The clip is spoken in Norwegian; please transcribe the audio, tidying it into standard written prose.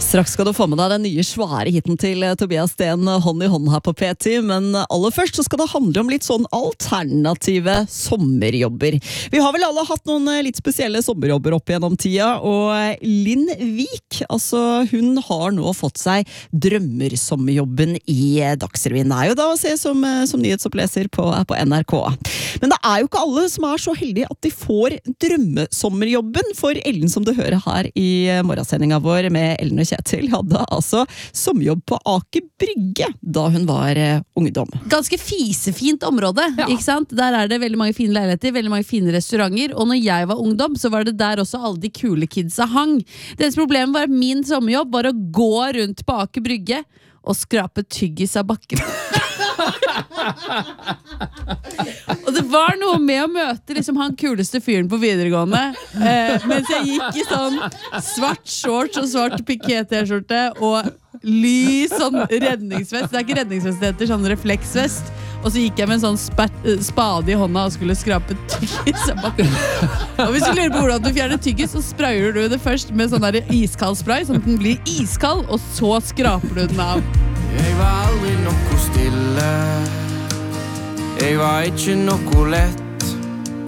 Straks skal du få med deg den nye svære hitten til Tobias Sten, Hånd i hånd her på P10, men aller først så skal det handle om litt sånn alternative sommerjobber. Vi har vel alle hatt noen litt spesielle sommerjobber opp gjennom tida, og Linn Vik, altså hun har nå fått seg drømmersommerjobben i Dagsrevyen. Det er jo da å se som nyhetsoppleser på NRK. Men det er jo ikke alle som er så heldige at de får drømmesommerjobben, for Ellen som du hører her i morgensendinga vår med Ellen og Kjetil hadde altså sommerjobb på Aker Brygge da hun var ungdom. Ganske fisefint område, ikke sant? Der er det veldig mange fine leiligheter, veldig mange fine restauranter, og når jeg var ungdom så var det der også alle de kule kidsa hang. Deres problem var at min sommerjobb var å gå rundt på Aker Brygge og skrape tyggis av bakken. Og det var noe med å møte liksom han kuleste fyren på videregående mens jeg gikk i sånn svart shorts og svart piké-t-skjorte og lys sånn redningsvest. Det er ikke redningsvest, det heter sånn refleksvest. Og så gikk jeg med en sånn spade i hånda og skulle skrape tyggis av bakken. Og hvis du lurer på hvordan du fjerner tyggis, så sprayer du det først med sånn der iskald spray, sånn at den blir iskald, og så skraper du den av. Jeg var aldri noe stille. Jeg var ikke noe lett.